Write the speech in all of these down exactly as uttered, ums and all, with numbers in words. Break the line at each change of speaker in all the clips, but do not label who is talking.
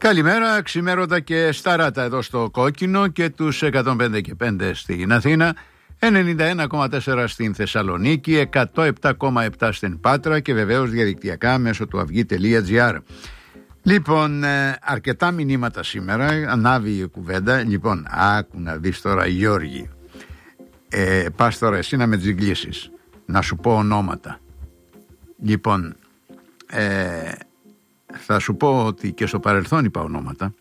Καλημέρα, ξημέρωτα και σταράτα εδώ στο Κόκκινο και τους εκατόν πέντε και πέντε στην Αθήνα, ενενήντα ένα κόμμα τέσσερα στην Θεσσαλονίκη, εκατό επτά κόμμα επτά στην Πάτρα και βεβαίως διαδικτυακά μέσω του αυγή τελεία τζι άρ. Λοιπόν, ε, αρκετά μηνύματα σήμερα, ανάβει η κουβέντα. Λοιπόν, άκου να δεις τώρα, Γιώργη, ε, πας τώρα εσύ να με τζιγκλίσεις, να σου πω ονόματα. Λοιπόν, ε, θα σου πω ότι και στο παρελθόν είπα ονόματα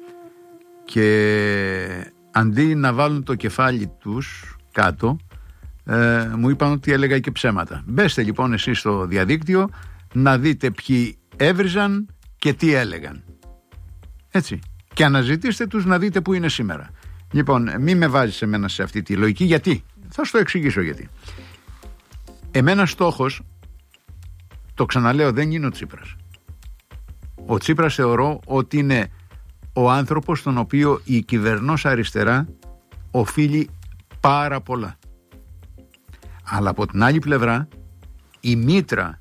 και αντί να βάλουν το κεφάλι τους κάτω, ε, μου είπαν ότι έλεγα και ψέματα. Μπέστε λοιπόν εσείς στο διαδίκτυο να δείτε ποιοι έβριζαν και τι έλεγαν. Έτσι. Και αναζητήστε τους να δείτε που είναι σήμερα. Λοιπόν, μη με βάζεις εμένα σε αυτή τη λογική. Γιατί? Θα σου το εξηγήσω γιατί. Εμένα στόχος, το ξαναλέω, δεν είναι ο Τσίπρας. Ο Τσίπρας θεωρώ ότι είναι ο άνθρωπος στον οποίο η κυβερνός αριστερά οφείλει πάρα πολλά. Αλλά από την άλλη πλευρά η μήτρα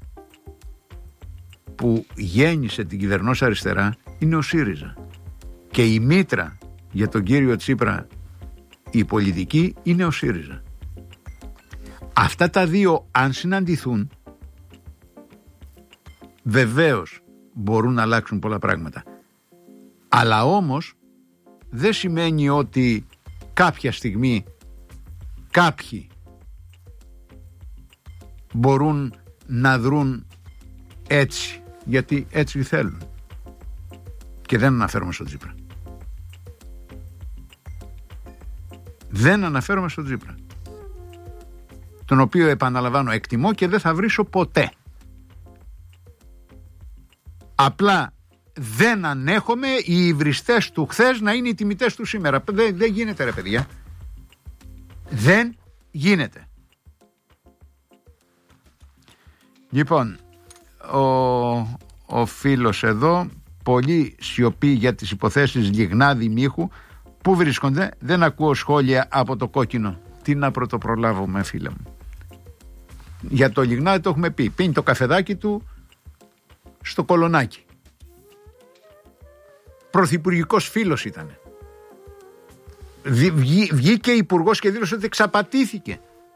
που γέννησε την κυβερνός αριστερά είναι ο ΣΥΡΙΖΑ. Και η μήτρα για τον κύριο Τσίπρα, η πολιτική, είναι ο ΣΥΡΙΖΑ. Αυτά τα δύο αν συναντηθούν, βεβαίως μπορούν να αλλάξουν πολλά πράγματα. Αλλά όμως δεν σημαίνει ότι κάποια στιγμή κάποιοι μπορούν να δρουν έτσι, γιατί έτσι θέλουν. Και δεν αναφέρομαι στον Τσίπρα. Δεν αναφέρομαι στον Τσίπρα, τον οποίο, επαναλαμβάνω, εκτιμώ και δεν θα βρίσω ποτέ. Απλά δεν ανέχομαι οι υβριστές του χθες να είναι οι τιμητές του σήμερα. Δεν, δεν γίνεται, ρε παιδιά. Δεν γίνεται. Λοιπόν, ο, ο φίλος εδώ, πολύ σιωπή για τις υποθέσεις Λιγνάδη Μίχου. Πού βρίσκονται? Δεν ακούω σχόλια από το Κόκκινο. Τι να πρωτοπρολάβουμε, φίλε μου. Για το Λιγνάδη το έχουμε πει. Πίνει το καφεδάκι του στο Κολονάκι. Πρωθυπουργικός φίλος ήταν. Βγή, βγήκε υπουργός και δήλωσε ότι εξαπατήθηκε.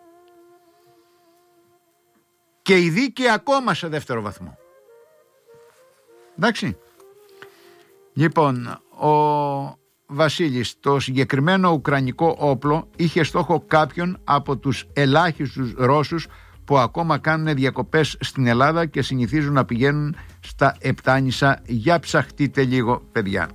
Και η δίκη ακόμα σε δεύτερο βαθμό. Εντάξει. Λοιπόν, ο Βασίλης, το συγκεκριμένο ουκρανικό όπλο είχε στόχο κάποιον από τους ελάχιστους Ρώσους που ακόμα κάνουν διακοπές στην Ελλάδα και συνηθίζουν να πηγαίνουν στα Επτάνησα. Για ψαχτείτε λίγο, παιδιά.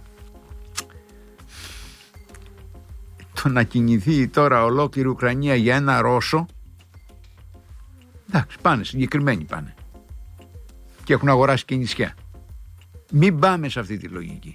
Το να κινηθεί τώρα ολόκληρη Ουκρανία για ένα Ρώσο, εντάξει, πάνε, συγκεκριμένοι πάνε και έχουν αγοράσει και νησιά. Μην πάμε σε αυτή τη λογική.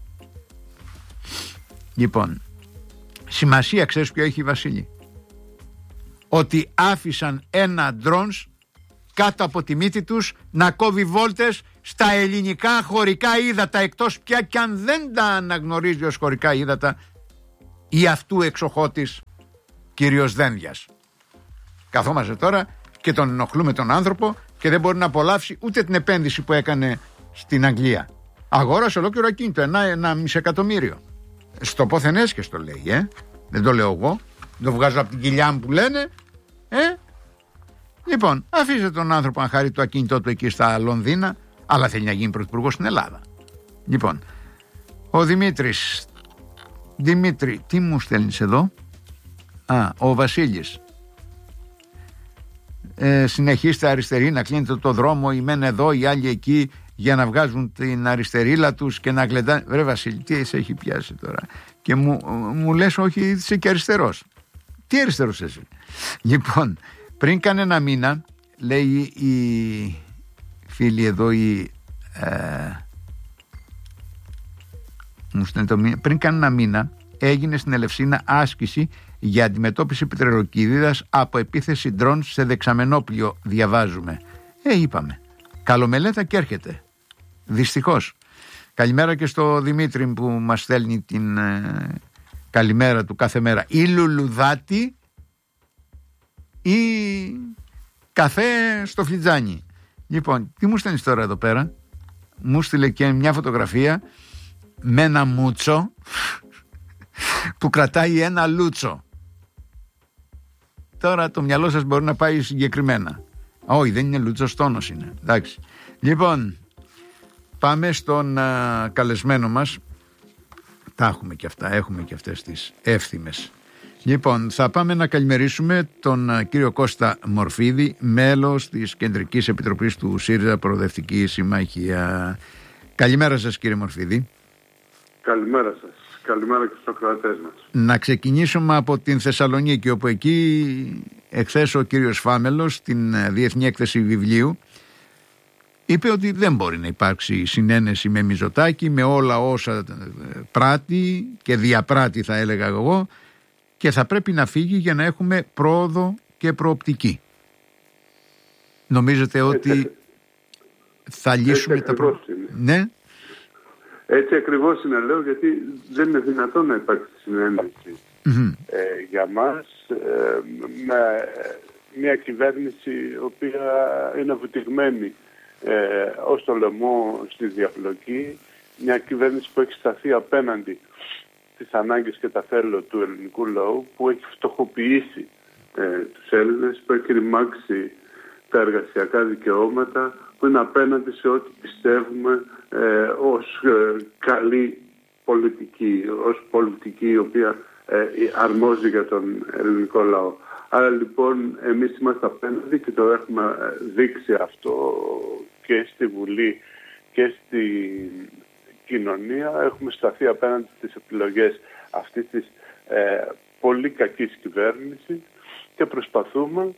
Λοιπόν, σημασία ξέρεις ποιο έχει, Βασίλη? Ότι άφησαν ένα ντρόνς κάτω από τη μύτη τους να κόβει βόλτες στα ελληνικά χωρικά ύδατα, εκτός πια κι αν δεν τα αναγνωρίζει ως χωρικά ύδατα ή αυτού εξοχώτης κύριος Δένδιας. Καθόμαστε τώρα και τον ενοχλούμε τον άνθρωπο και δεν μπορεί να απολαύσει ούτε την επένδυση που έκανε στην Αγγλία. Αγόρασε ολόκληρο ακίνητο, ένα, ένα μισεκατομμύριο. Στο πόθεν έσχεστο λέει, ε? Δεν το λέω εγώ, το βγάζω από την κοιλιά μου που λένε, ε? Λοιπόν, αφήστε τον άνθρωπο να χαρεί το ακίνητό του εκεί στα Λονδίνα, αλλά θέλει να γίνει πρωθυπουργός στην Ελλάδα. Λοιπόν, ο Δημήτρης, Δημήτρη, τι μου στέλνεις εδώ? Α, ο Βασίλης. Ε, συνεχίστε αριστεροί να κλείνετε το δρόμο, οι μεν εδώ, οι άλλοι εκεί, για να βγάζουν την αριστερίλα τους και να γλεντάνε. Ρε Βασίλη, τι σε έχει πιάσει τώρα? Και μου, μου λες όχι, είσαι και αριστερός. Τι αριστερός εσύ? Λοιπόν, πριν κανένα μήνα, λέει η φίλη εδώ, η, ε, μου το μήνα, πριν κανένα μήνα έγινε στην Ελευσίνα άσκηση για αντιμετώπιση πετρελοκύδιδας από επίθεση ντρόν σε δεξαμενόπλιο, διαβάζουμε. Ε, είπαμε. Καλομελέτα και έρχεται. Δυστυχώς. Καλημέρα και στο Δημήτρη που μας στέλνει την ε, καλημέρα του κάθε μέρα. Ή λουλουδάτη ή καφέ στο φλιτζάνι. Λοιπόν, τι μου στέλνεις τώρα εδώ πέρα? Μου στείλε και μια φωτογραφία με ένα μούτσο που κρατάει ένα λούτσο. Τώρα το μυαλό σας μπορεί να πάει συγκεκριμένα. Όχι, δεν είναι λούτσος, τόνος είναι. Εντάξει. Λοιπόν, πάμε στον α, καλεσμένο μας. Τα έχουμε και αυτά, έχουμε και αυτές τις εύθυμες. Λοιπόν, θα πάμε να καλημερίσουμε τον α, κύριο Κώστα Μορφίδη, μέλος της Κεντρικής Επιτροπής του ΣΥΡΙΖΑ Προοδευτική Συμμαχία. Καλημέρα σας, κύριε Μορφίδη.
Καλημέρα σας. Καλημέρα και στους ακροατές μας.
Να ξεκινήσουμε από την Θεσσαλονίκη, όπου εκεί εχθές ο κύριος Φάμελος στην Διεθνή Έκθεση Βιβλίου είπε ότι δεν μπορεί να υπάρξει συνένεση με Μητσοτάκη, με όλα όσα πράττει και διαπράττει, θα έλεγα εγώ, και θα πρέπει να φύγει για να έχουμε πρόοδο και προοπτική. Νομίζετε ότι έτσι, θα λύσουμε τα προβλήματα? Ναι.
Έτσι ακριβώς είναι, λέω, γιατί δεν είναι δυνατόν να υπάρξει συνένεση mm-hmm. ε, για μας ε, με μια κυβέρνηση η οποία είναι βουτυγμένη ε, ως το λαιμό στη διαπλοκή, μια κυβέρνηση που έχει σταθεί απέναντι στις ανάγκες και τα θέλω του ελληνικού λαού, που έχει φτωχοποιήσει ε, τους Έλληνες, που έχει ρημάξει τα εργασιακά δικαιώματα, που είναι απέναντι σε ό,τι πιστεύουμε ε, ως ε, καλή πολιτική, ως πολιτική η οποία ε, αρμόζει για τον ελληνικό λαό. Άρα λοιπόν εμείς είμαστε απέναντι και το έχουμε δείξει αυτό και στη Βουλή και στη κοινωνία. Έχουμε σταθεί απέναντι στις επιλογές αυτής της ε, πολύ κακής κυβέρνησης και προσπαθούμε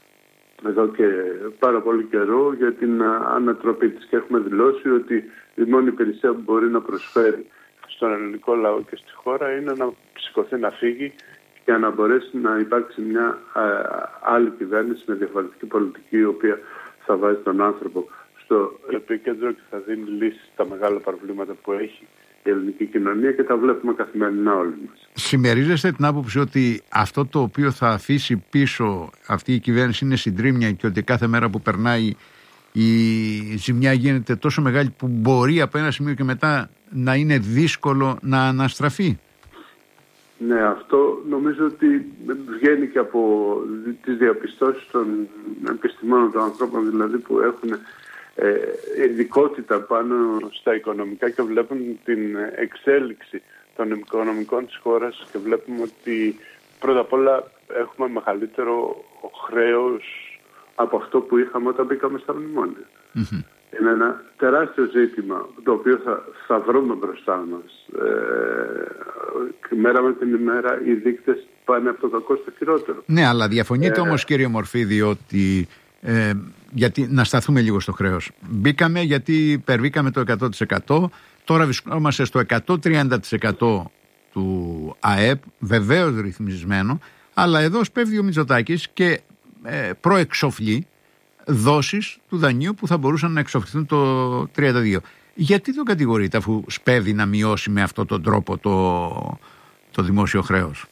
εδώ και πάρα πολύ καιρό για την ανατροπή της, και έχουμε δηλώσει ότι η μόνη υπηρεσία που μπορεί να προσφέρει στον ελληνικό λαό και στη χώρα είναι να σηκωθεί, να φύγει για να μπορέσει να υπάρξει μια α, άλλη κυβέρνηση με διαφορετική πολιτική, η οποία θα βάζει τον άνθρωπο στο επίκεντρο και θα δίνει λύσεις στα μεγάλα προβλήματα που έχει η ελληνική κοινωνία, και τα βλέπουμε καθημερινά όλοι μας.
Συμμερίζεστε την άποψη ότι αυτό το οποίο θα αφήσει πίσω αυτή η κυβέρνηση είναι συντρίμμια, και ότι κάθε μέρα που περνάει η ζημιά γίνεται τόσο μεγάλη που μπορεί από ένα σημείο και μετά να είναι δύσκολο να αναστραφεί?
Ναι, αυτό νομίζω ότι βγαίνει και από τις διαπιστώσεις των επιστημόνων, των ανθρώπων δηλαδή που έχουν ε, ειδικότητα πάνω στα οικονομικά και βλέπουν την εξέλιξη των οικονομικών της χώρας, και βλέπουμε ότι πρώτα απ' όλα έχουμε μεγαλύτερο χρέος από αυτό που είχαμε όταν μπήκαμε στα μνημόνια. Mm-hmm. Είναι ένα τεράστιο ζήτημα το οποίο θα, θα βρούμε μπροστά μας. Ε, μέρα με την ημέρα οι δείκτες πάνε από το κακό στο χειρότερο.
Ναι, αλλά διαφωνείτε ε, όμως, κύριε Μορφίδη, ότι ε, γιατί, να σταθούμε λίγο στο χρέος. Μπήκαμε γιατί υπερβήκαμε το εκατό τοις εκατό, τώρα βρισκόμαστε στο εκατόν τριάντα τοις εκατό του ΑΕΠ, βεβαίως ρυθμισμένο, αλλά εδώ σπέβδει ο Μητσοτάκης και ε, προεξοφλεί δόσεις του δανείου που θα μπορούσαν να εξοφληθούν το τριάντα δύο. Γιατί τον κατηγορείτε, αφού σπέβδει να μειώσει με αυτόν τον τρόπο το, το δημόσιο χρέος?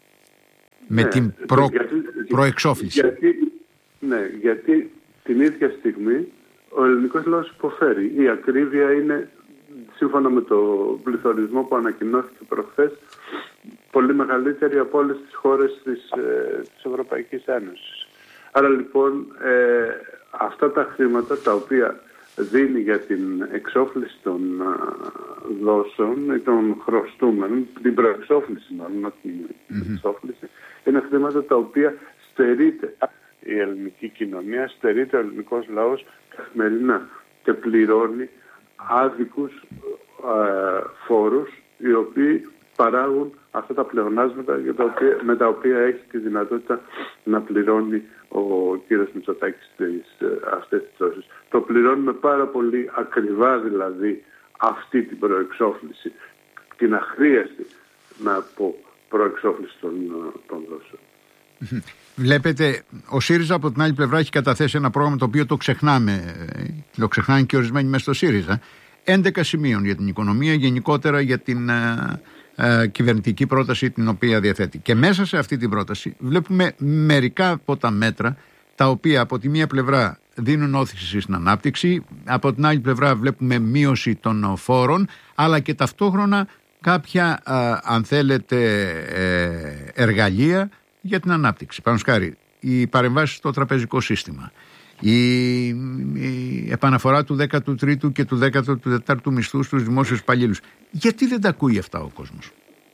Με
ναι,
την προ,
γιατί,
προεξόφληση.
Γιατί, ναι, γιατί την ίδια στιγμή ο ελληνικός λαός υποφέρει. Η ακρίβεια είναι, σύμφωνα με το πληθωρισμό που ανακοινώθηκε προχθές, πολύ μεγαλύτερη από όλες τις χώρες της, ε, της Ευρωπαϊκής Ένωσης. Άρα λοιπόν ε, αυτά τα χρήματα τα οποία δίνει για την εξόφληση των uh, δόσεων ή των χρωστούμενων, την προεξόφληση μάλλον, όχι την mm-hmm. εξόφληση, είναι χρήματα τα οποία στερείται η ελληνική κοινωνία, στερείται ο ελληνικός λαός καθημερινά και πληρώνει άδικους uh, φόρους, οι οποίοι παράγουν αυτά τα πλεονάσματα για τα οποία, με τα οποία έχει τη δυνατότητα να πληρώνει ο κύριος Μητσοτάκης τις, αυτές τις δόσεις. Το πληρώνουμε πάρα πολύ ακριβά, δηλαδή αυτή την προεξόφληση, την αχρίαστη, να πω, προεξόφληση των, των δόσεων.
Βλέπετε, ο ΣΥΡΙΖΑ από την άλλη πλευρά έχει καταθέσει ένα πρόγραμμα το οποίο το ξεχνάμε, το ξεχνάνε και ορισμένοι μέσα στο ΣΥΡΙΖΑ, έντεκα σημείων για την οικονομία, γενικότερα για την ε, κυβερνητική πρόταση την οποία διαθέτει. Και μέσα σε αυτή την πρόταση βλέπουμε μερικά από τα μέτρα τα οποία από τη μία πλευρά δίνουν όθηση στην ανάπτυξη. Από την άλλη πλευρά βλέπουμε μείωση των φόρων, αλλά και ταυτόχρονα κάποια, αν θέλετε, εργαλεία για την ανάπτυξη. Πάνω σκάρι, οι παρεμβάσεις στο τραπεζικό σύστημα, η, η επαναφορά του δέκατου τρίτου και του δέκατου τετάρτου μισθού στους δημόσιους υπαλλήλους. Γιατί δεν τα ακούει αυτά ο κόσμος?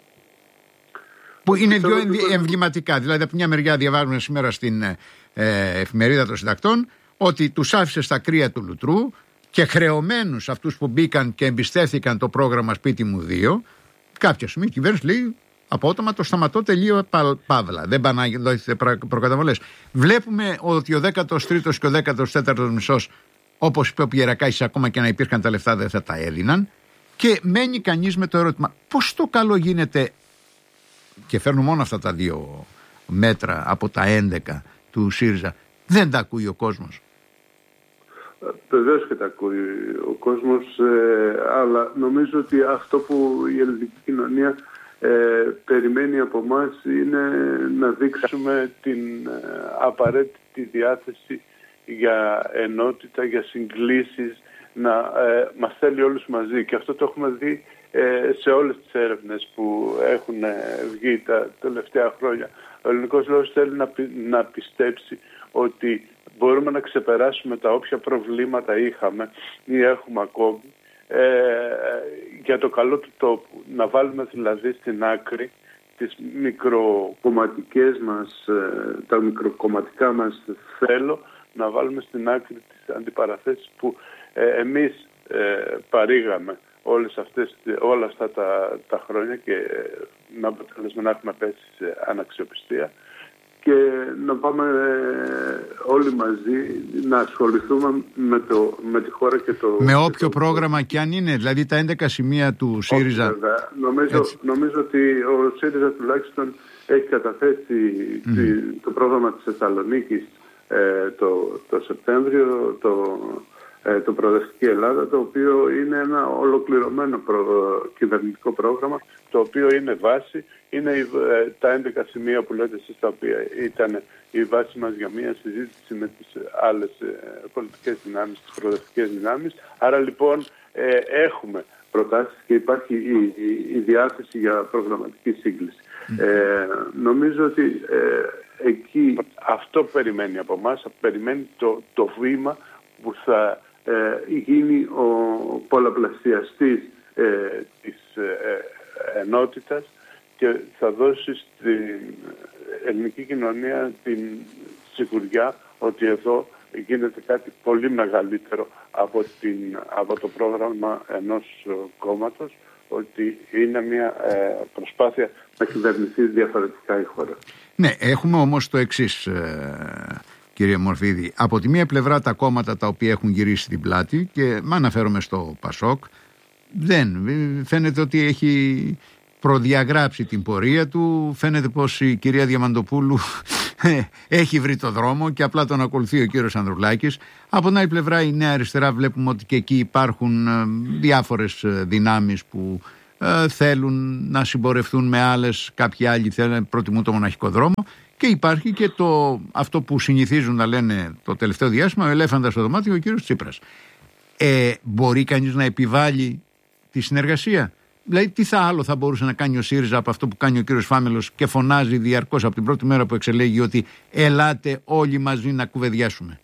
Που είναι δύο εμβληματικά. Δηλαδή, από μια μεριά διαβάζουμε σήμερα στην ε, εφημερίδα των συντακτών ότι τους άφησε στα κρύα του λουτρού και χρεωμένους αυτούς που μπήκαν και εμπιστεύθηκαν το πρόγραμμα Σπίτι μου δύο. Κάποια στιγμή η κυβέρνηση λέει απότομα το σταματώ, τελείω παύλα. Δεν πάνε να δώσετε προκαταβολές. Βλέπουμε ότι ο δέκατος τρίτος και ο δέκατος τέταρτος μισός, όπως είπε ο Πιερακάκης, ακόμα και να υπήρχαν τα λεφτά δεν θα τα έδιναν. Και μένει κανείς με το ερώτημα, πώς το καλό γίνεται, και φέρνω μόνο αυτά τα δύο μέτρα από τα έντεκα του ΣΥΡΙΖΑ, δεν τα ακούει ο κόσμος?
Βεβαίως και τα ακούει ο κόσμος, ε, αλλά νομίζω ότι αυτό που η ελληνική κοινωνία ε, περιμένει από εμάς είναι να δείξουμε την ε, απαραίτητη διάθεση για ενότητα, για συγκλήσεις, να ε, μας θέλει όλους μαζί. Και αυτό το έχουμε δει ε, σε όλες τις έρευνες που έχουν ε, βγει τα τελευταία χρόνια. Ο ελληνικός λαός θέλει να, πι, να πιστέψει ότι μπορούμε να ξεπεράσουμε τα όποια προβλήματα είχαμε ή έχουμε ακόμη ε, για το καλό του τόπου. Να βάλουμε δηλαδή στην άκρη τις μικροκομματικές μας, ε, τα μικροκομματικά μας θέλω, να βάλουμε στην άκρη τις αντιπαραθέσεις που ε, εμείς ε, παρήγαμε όλες αυτές, όλα αυτά τα, τα χρόνια και ε, να αποτελέσουμε να έχουμε πέσει σε αναξιοπιστία. Και να πάμε ε, όλοι μαζί να ασχοληθούμε με, το, με τη χώρα και το...
Με όποιο
το...
πρόγραμμα και αν είναι, δηλαδή τα έντεκα σημεία του ΣΥΡΙΖΑ.
Όχι, νομίζω, νομίζω ότι ο ΣΥΡΙΖΑ τουλάχιστον έχει καταθέσει mm. το πρόγραμμα της Θεσσαλονίκης ε, το, το Σεπτέμβριο, το, ε, το Προοδευτική Ελλάδα, το οποίο είναι ένα ολοκληρωμένο προ, κυβερνητικό πρόγραμμα, το οποίο είναι βάση. Είναι ε, τα έντεκα σημεία που λέτε εσείς, τα οποία ήταν η βάση μας για μια συζήτηση με τις άλλες ε, πολιτικές δυνάμεις, τις προοδευτικές δυνάμεις. Άρα λοιπόν ε, έχουμε προτάσεις και υπάρχει η, η, η διάθεση για προγραμματική σύγκληση. Mm. Ε, νομίζω ότι ε, εκεί αυτό περιμένει από εμάς, περιμένει το, το βήμα που θα ε, γίνει ο πολλαπλασιαστής ε, της ε, ενότητας και θα δώσει στην ελληνική κοινωνία την σιγουριά ότι εδώ γίνεται κάτι πολύ μεγαλύτερο από, την, από το πρόγραμμα ενός κόμματος, ότι είναι μια ε, προσπάθεια να κυβερνηθεί διαφορετικά η χώρα.
Ναι, έχουμε όμως το εξής, ε, κύριε Μορφίδη. Από τη μία πλευρά τα κόμματα τα οποία έχουν γυρίσει την πλάτη, και με αναφέρομαι στο ΠΑΣΟΚ, δεν φαίνεται ότι έχει προδιαγράψει την πορεία του. Φαίνεται πως η κυρία Διαμαντοπούλου έχει βρει το δρόμο και απλά τον ακολουθεί ο κύριος Ανδρουλάκης. Από την άλλη πλευρά η Νέα Αριστερά βλέπουμε ότι και εκεί υπάρχουν διάφορες δυνάμεις που ε, θέλουν να συμπορευτούν με άλλες, κάποιοι άλλοι θέλουν, προτιμούν το μοναχικό δρόμο, και υπάρχει και το, αυτό που συνηθίζουν να λένε το τελευταίο διάστημα, ο ελέφαντας στο δωμάτιο, ο κύριος Τσίπρας. Ε, μπορεί κανείς να επιβάλλει τη συνεργασία? Δηλαδή, τι θα άλλο θα μπορούσε να κάνει ο ΣΥΡΙΖΑ από αυτό που κάνει ο κύριος Φάμελος και φωνάζει διαρκώς από την πρώτη μέρα που εξελέγει ότι ελάτε όλοι μαζί να κουβεντιάσουμε?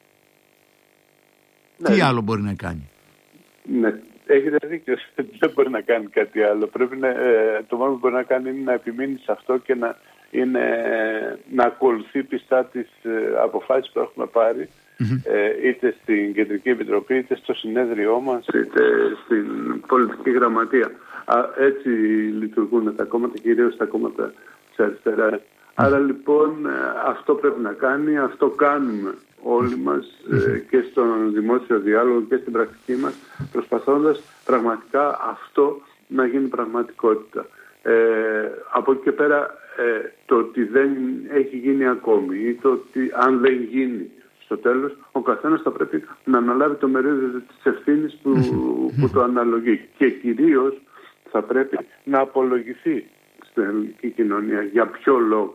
Ναι. Τι άλλο μπορεί να κάνει?
Ναι, έχετε δίκιο. Δεν μπορεί να κάνει κάτι άλλο. Πρέπει να, ε, το μόνο που μπορεί να κάνει είναι να επιμείνει σε αυτό και να, είναι, να ακολουθεί πιστά τις ε, αποφάσεις που έχουμε πάρει. Mm-hmm. Ε, είτε στην Κεντρική Επιτροπή, είτε στο συνέδριό μας, είτε στην πολιτική γραμματεία. Α, έτσι λειτουργούν τα κόμματα, κυρίως τα κόμματα της αριστεράς. Mm-hmm. Άρα λοιπόν αυτό πρέπει να κάνει, αυτό κάνουμε όλοι μας mm-hmm. ε, και στον δημόσιο διάλογο και στην πρακτική μας, προσπαθώντας πραγματικά αυτό να γίνει πραγματικότητα. Ε, από εκεί και πέρα ε, το ότι δεν έχει γίνει ακόμη ή το ότι αν δεν γίνει στο τέλος, ο καθένας θα πρέπει να αναλάβει το μερίδιο της ευθύνης που, που το αναλογεί. Και κυρίως θα πρέπει να απολογηθεί στην ελληνική κοινωνία για ποιο λόγο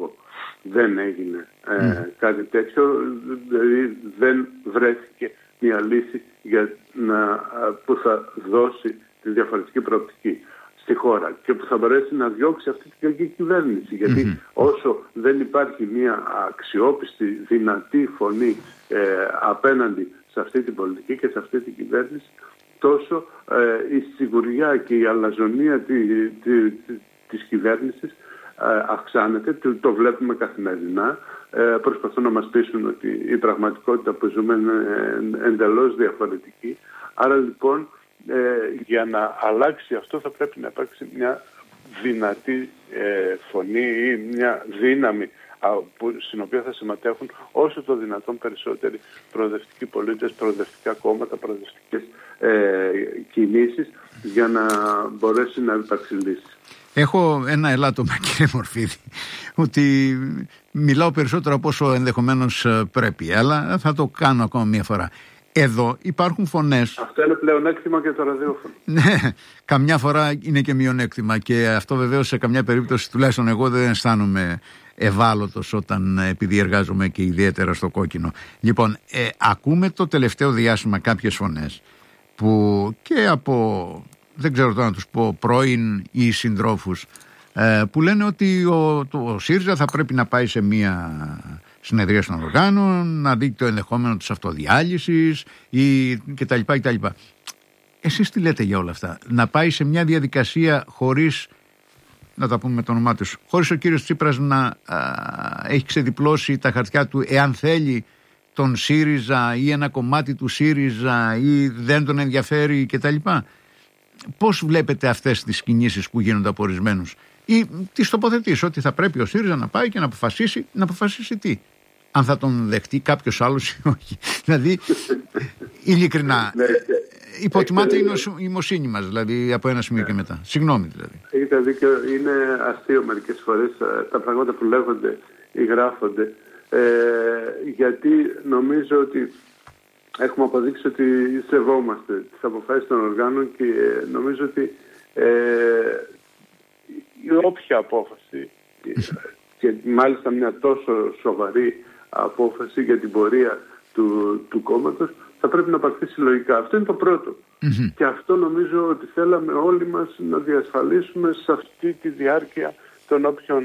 δεν έγινε ε, mm. κάτι τέτοιο, δηλαδή δεν βρέθηκε μια λύση για να, που θα δώσει τη διαφορετική προοπτική στη χώρα και που θα μπορέσει να διώξει αυτή την κακή κυβέρνηση. Γιατί mm-hmm. όσο δεν υπάρχει μια αξιόπιστη, δυνατή φωνή ε, απέναντι σε αυτή την πολιτική και σε αυτή την κυβέρνηση, τόσο ε, η σιγουριά και η αλαζονία τη, τη, τη, της κυβέρνησης ε, αυξάνεται. Το, το βλέπουμε καθημερινά. Ε, προσπαθούν να μας πείσουν ότι η πραγματικότητα που ζούμε είναι εντελώς διαφορετική. Άρα λοιπόν ε, για να αλλάξει αυτό θα πρέπει να υπάρξει μια δυνατή ε, φωνή ή μια δύναμη που, στην οποία θα συμμετέχουν όσο το δυνατόν περισσότεροι προοδευτικοί πολίτες, προοδευτικά κόμματα, προοδευτικές ε, κινήσεις για να μπορέσει να υπάρξει λύση.
Έχω ένα ελάττωμα, κύριε Μορφίδη, ότι μιλάω περισσότερο από όσο ενδεχομένως πρέπει, αλλά θα το κάνω ακόμα μία φορά. Εδώ υπάρχουν φωνές.
Αυτό είναι πλεονέκτημα για το ραδιόφωνο.
Ναι, καμιά φορά είναι και μειονέκτημα και αυτό βεβαίως σε καμιά περίπτωση, τουλάχιστον εγώ δεν αισθάνομαι ευάλωτος όταν, επειδή εργάζομαι και ιδιαίτερα στο κόκκινο. Λοιπόν, ε, ακούμε το τελευταίο διάστημα κάποιες φωνές που και από, δεν ξέρω τώρα να τους πω, πρώην ή συντρόφους, ε, που λένε ότι ο, το, ο ΣΥΡΙΖΑ θα πρέπει να πάει σε μία συνεδρία των οργάνων, να δει το ενδεχόμενο της αυτοδιάλυσης ή κτλ. κτλ. Εσείς τι λέτε για όλα αυτά? Να πάει σε μια διαδικασία χωρίς, να τα πούμε με το όνομά τους, χωρίς ο κύριος Τσίπρας να α, έχει ξεδιπλώσει τα χαρτιά του, εάν θέλει τον ΣΥΡΙΖΑ ή ένα κομμάτι του ΣΥΡΙΖΑ ή δεν τον ενδιαφέρει κτλ. Πώς βλέπετε αυτές τις κινήσεις που γίνονται από ορισμένους, ή τις τοποθετήσεις ότι θα πρέπει ο ΣΥΡΙΖΑ να πάει και να αποφασίσει, να αποφασίσει τι? Αν θα τον δεχτεί κάποιος άλλος ή όχι. Δηλαδή, ειλικρινά, υποτιμάται η νοημοσύνη μας, δηλαδή, από ένα σημείο και μετά. Συγγνώμη, δηλαδή.
Έχετε δίκιο, είναι αστείο μερικές φορές τα πράγματα που λέγονται ή γράφονται, ε, γιατί νομίζω ότι έχουμε αποδείξει ότι σεβόμαστε τις αποφάσεις των οργάνων και νομίζω ότι ε, η όποια απόφαση και μάλιστα μια τόσο σοβαρή απόφαση για την πορεία του, του κόμματος θα πρέπει να πάρθει συλλογικά. Αυτό είναι το πρώτο. Mm-hmm. Και αυτό νομίζω ότι θέλαμε όλοι μας να διασφαλίσουμε σε αυτή τη διάρκεια των όποιων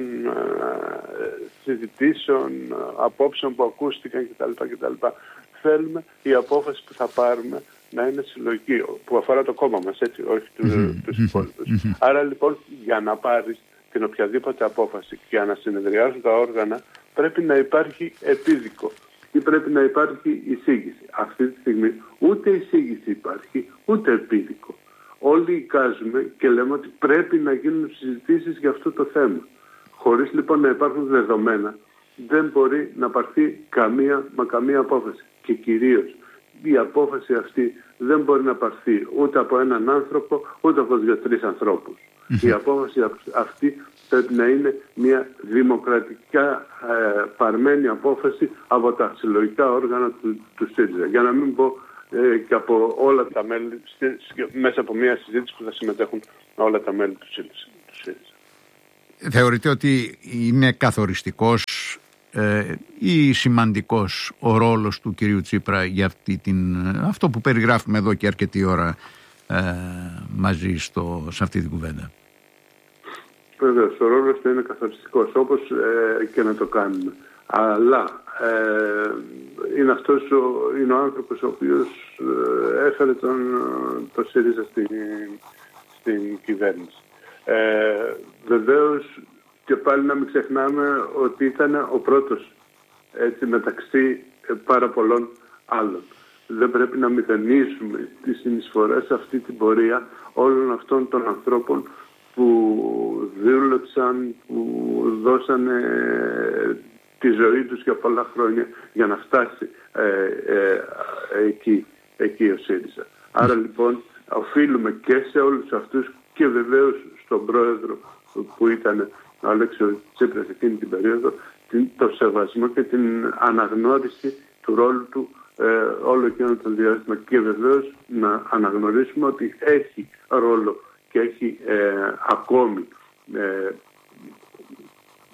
ε, συζητήσεων, απόψεων που ακούστηκαν κτλ. κτλ. Θέλουμε η απόφαση που θα πάρουμε να είναι συλλογική, που αφορά το κόμμα μας, έτσι, όχι του, mm-hmm. τους υπόλοιπους. Mm-hmm. Άρα λοιπόν, για να πάρεις την οποιαδήποτε απόφαση και για να συνεδριάζουν τα όργανα, πρέπει να υπάρχει επίδικο ή πρέπει να υπάρχει εισήγηση. Αυτή τη στιγμή ούτε εισήγηση υπάρχει, ούτε επίδικο. Όλοι εικάζουμε και λέμε ότι πρέπει να γίνουν συζητήσεις για αυτό το θέμα. Χωρίς λοιπόν να υπάρχουν δεδομένα, δεν μπορεί να πάρθει καμία μα καμία απόφαση. Και κυρίως η απόφαση αυτή δεν μπορεί να πάρθει ούτε από έναν άνθρωπο, ούτε από δύο-τρεις ανθρώπους. Mm-hmm. Η απόφαση αυτή πρέπει να είναι μια δημοκρατικά ε, παρμένη απόφαση από τα συλλογικά όργανα του, του ΣΥΡΙΖΑ. Για να μην πω ε, και από όλα τα μέλη, μέσα από μια συζήτηση που θα συμμετέχουν όλα τα μέλη του ΣΥΡΙΖΑ.
Θεωρείτε ότι είναι καθοριστικός ε, ή σημαντικός ο ρόλος του κυρίου Τσίπρα για αυτή την, αυτό που περιγράφουμε εδώ και αρκετή ώρα ε, μαζί στο, σε αυτή την κουβέντα?
Βεβαίως, ο ρόλος του είναι καθοριστικός, όπως ε, και να το κάνουμε. Αλλά ε, είναι αυτός ο, είναι ο άνθρωπος ο οποίος ε, έφερε τον, το ΣΥΡΙΖΑ στην, στην κυβέρνηση. Ε, βεβαίως και πάλι να μην ξεχνάμε ότι ήταν ο πρώτος, έτσι, μεταξύ πάρα πολλών άλλων. Δεν πρέπει να μηδενίσουμε τη συνεισφορά σε αυτή την πορεία όλων αυτών των ανθρώπων που δούλεψαν, που δώσανε τη ζωή τους για πολλά χρόνια για να φτάσει ε, ε, εκεί, εκεί ο ΣΥΡΙΖΑ. Άρα λοιπόν οφείλουμε και σε όλους αυτούς και βεβαίως στον πρόεδρο που ήταν ο Αλέξης Τσίπρας εκείνη την περίοδο, το σεβασμό και την αναγνώριση του ρόλου του ε, όλο εκείνο το διάστημα και βεβαίως να αναγνωρίσουμε ότι έχει ρόλο και έχει ε, ακόμη ε,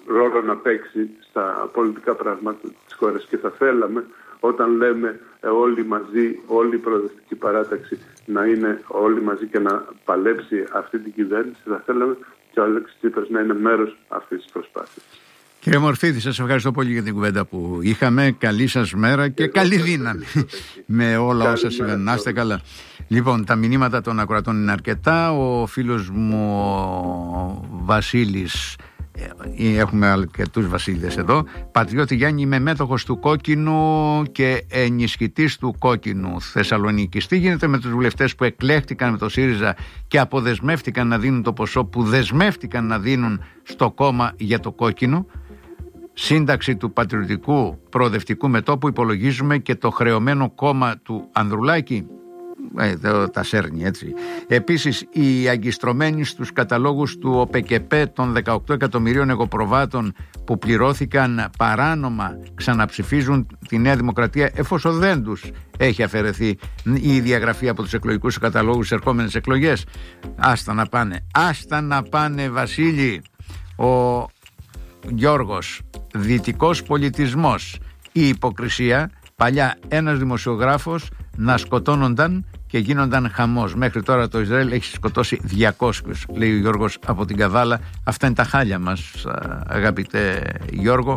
ρόλο να παίξει στα πολιτικά πράγματα της χώρας και θα θέλαμε όταν λέμε ε, όλοι μαζί, όλη η προοδευτική παράταξη να είναι όλοι μαζί και να παλέψει αυτή την κυβέρνηση, θα θέλαμε και ο Αλέξης Τσίπρας να είναι μέρος αυτής της προσπάθειας.
Κύριε Μορφίδη, σας ευχαριστώ πολύ για την κουβέντα που είχαμε. Καλή σας μέρα και, και καλή δύναμη με όλα όσα συμβαίνουν. Να είστε καλά. Λοιπόν, τα μηνύματα των ακροατών είναι αρκετά. Ο φίλος μου ο Βασίλης, έχουμε αρκετούς Βασίλειδες εδώ. Πατριώτη Γιάννη, είμαι μέτοχος του Κόκκινου και ενισχυτής του Κόκκινου Θεσσαλονίκης. Τι γίνεται με τους βουλευτές που εκλέχτηκαν με το ΣΥΡΙΖΑ και αποδεσμεύτηκαν να δίνουν το ποσό που δεσμεύτηκαν να δίνουν στο κόμμα για το Κόκκινο? Σύνταξη του Πατριωτικού Προοδευτικού Μετώπου υπολογίζουμε και το χρεωμένο κόμμα του Ανδρουλάκη. Ε, τα σέρνει έτσι. Επίσης, οι αγκιστρωμένοι στους καταλόγους του ΟΠΕΚΕΠΕ των δεκαοκτώ εκατομμυρίων εγωπροβάτων που πληρώθηκαν παράνομα ξαναψηφίζουν τη Νέα Δημοκρατία, εφόσον δεν τους έχει αφαιρεθεί η διαγραφή από τους εκλογικούς καταλόγους στις ερχόμενες εκλογές. Άστα να πάνε. Άστα να πάνε, Βασίλη. Ο Γιώργος, δυτικός πολιτισμός, η υποκρισία. Παλιά ένας δημοσιογράφος να σκοτώνονταν και γίνονταν χαμός. Μέχρι τώρα το Ισραήλ έχει σκοτώσει διακόσιους, λέει ο Γιώργος από την Καβάλα. Αυτά είναι τα χάλια μας, αγαπητέ Γιώργο.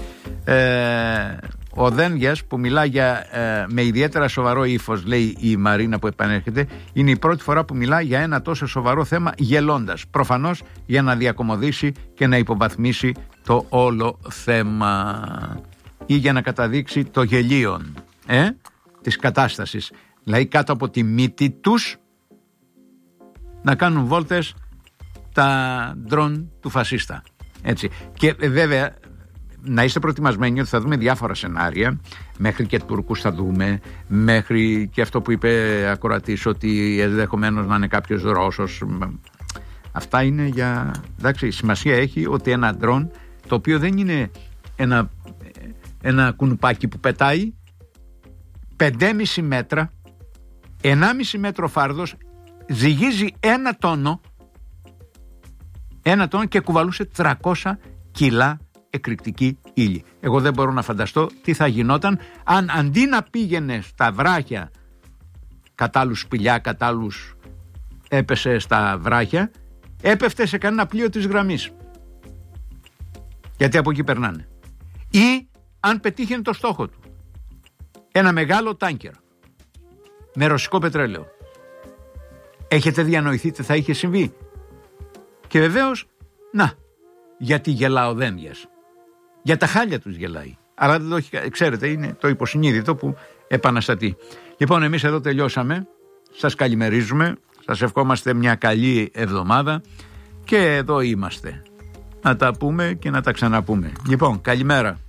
Ε, ο Δένδιας που μιλά για, ε, με ιδιαίτερα σοβαρό ύφος, λέει η Μαρίνα που επανέρχεται, είναι η πρώτη φορά που μιλά για ένα τόσο σοβαρό θέμα γελώντας. Προφανώς για να διακομωδήσει και να υποβαθμίσει το όλο θέμα ή για να καταδείξει το γελίον ε, της κατάστασης. Δηλαδή κάτω από τη μύτη τους να κάνουν βόλτες τα ντρόν του φασίστα. Έτσι. Και ε, βέβαια να είστε προετοιμασμένοι ότι θα δούμε διάφορα σενάρια, μέχρι και Τούρκους θα δούμε, μέχρι και αυτό που είπε ακροατής ότι ενδεχομένως να είναι κάποιος Ρώσος. Αυτά είναι για... Εντάξει, σημασία έχει ότι ένα ντρόν, το οποίο δεν είναι ένα, ένα κουνουπάκι που πετάει, πεντέμισι μέτρα, ενάμιση μέτρο φάρδος, ζυγίζει ένα τόνο, ένα τόνο και κουβαλούσε τριακόσια κιλά εκρηκτική ύλη. Εγώ δεν μπορώ να φανταστώ τι θα γινόταν αν αντί να πήγαινε στα βράχια, κατάλληλους σπηλιά, κατάλληλους έπεσε στα βράχια, έπεφτε σε κανένα πλοίο της γραμμής. Γιατί από εκεί περνάνε. Ή αν πετύχαινε το στόχο του. Ένα μεγάλο τάνκερ με ρωσικό πετρέλαιο. Έχετε διανοηθεί τι θα είχε συμβεί? Και βεβαίως, να, γιατί γελά ο Δένδιας. Για τα χάλια τους γελάει. Αλλά δεν το έχει, ξέρετε, είναι το υποσυνείδητο που επαναστατεί. Λοιπόν, εμείς εδώ τελειώσαμε. Σας καλημερίζουμε. Σας ευχόμαστε μια καλή εβδομάδα. Και εδώ είμαστε. Να τα πούμε και να τα ξαναπούμε. Λοιπόν, καλημέρα.